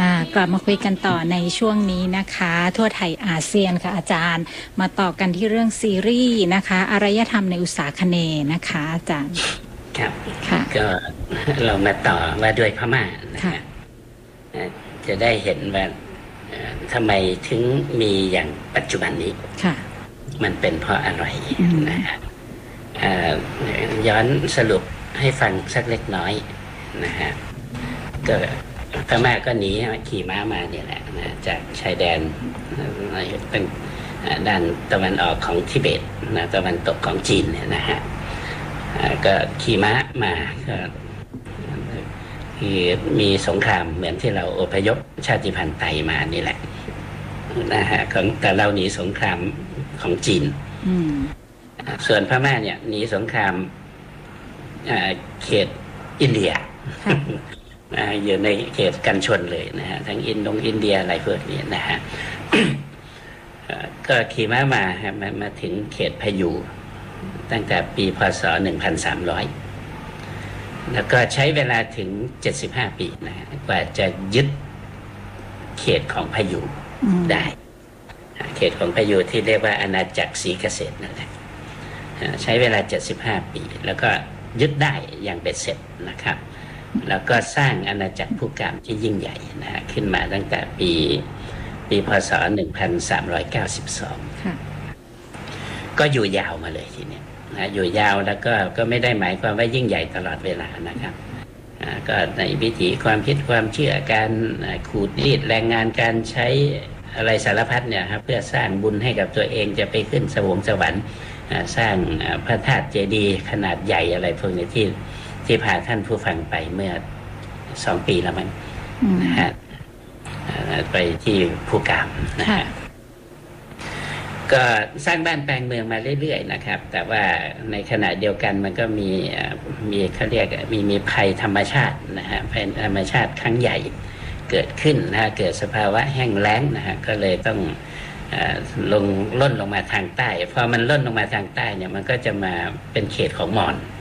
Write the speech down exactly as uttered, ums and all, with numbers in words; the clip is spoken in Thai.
กลับมาคุยกันต่อในช่วงนี้นะคะทั่วไทยอาเซียนค่ะอาจารย์มาต่อกันที่เรื่องซีรีส์นะคะอารยธรรมในอุตสาคเนย์นะคะอาจารย์ครับก็เรามาต่อว่าด้วยพม่านะคะจะได้เห็นว่าทำไมถึงมีอย่างปัจจุบันนี้มันเป็นเพราะอะไรนะฮะย้อนสรุปให้ฟังสักเล็กน้อยนะฮะก็พม่าก็หนีขี่ม้ามาเนี่ยแหละนะจากชายแดนตั้งด้านตะวันออกของทิเบตนะตะวันตกของจีนเนี่ยนะฮะก็ขี่ม้ามาก็คือมีสงครามเหมือนที่เราอพยพชาติพันธุ์ไทยมานี่แหละนะฮะของแต่เราหนีสงครามของจีนส่วนพม่าเนี่ยหนีสงครามเขตอินเดียอยู่ในเขตกันชนเลยนะฮะทั้งอินโดนีอินเดียอะไรพวกนี้นะฮะ ก็ขี่ม้ามามามาถึงเขตพายุตั้งแต่ปีพ.ศ. หนึ่งพันสามร้อยแล้วก็ใช้เวลาถึงเจ็ดสิบห้าปีนะฮะกว่าจะยึดเขตของพายุได้เขตของพายุที่เรียกว่าอาณาจักรศรีเกษตรนั่นแหละใช้เวลาเจ็ดสิบห้าปีแล้วก็ยึดได้อย่างเบ็ดเสร็จนะครับแล้วก็สร้างอาณาจักรผู้กามที่ยิ่งใหญ่นะฮะขึ้นมาตั้งแต่ปีปีพ.ศ. หนึ่งพันสามร้อยเก้าสิบสองก็อยู่ยาวมาเลยทีนี้นะอยู่ยาวแล้วก็ก็ไม่ได้หมายความว่ายิ่งใหญ่ตลอดเวลานะครับก็ในวิถีความคิดความเชื่อการขูดรีดแรงงานการใช้อะไรสารพัดเนี่ยครับเพื่อสร้างบุญให้กับตัวเองจะไปขึ้นสวงสวรรค์สร้างพระธาตุเจดีย์ขนาดใหญ่อะไรพวกนี้ที่ที่พาท่านผู้ฟังไปเมื่อสองปีแล้วมั้งนะฮะไปที่ภูกามนะฮะก็สร้างบ้านแปลงเมืองมาเรื่อยๆนะครับแต่ว่าในขณะเดียวกันมันก็มีมีเขาเรียกมีมีภัยธรรมชาตินะฮะภัยธรรมชาติครั้งใหญ่เกิดขึ้นนะเกิดสภาวะแห้งแล้งนะฮะก็เลยต้องลงล่นลงมาทางใต้พอมันล่นลงมาทางใต้เนี่ยมันก็จะมาเป็นเขตของมอญ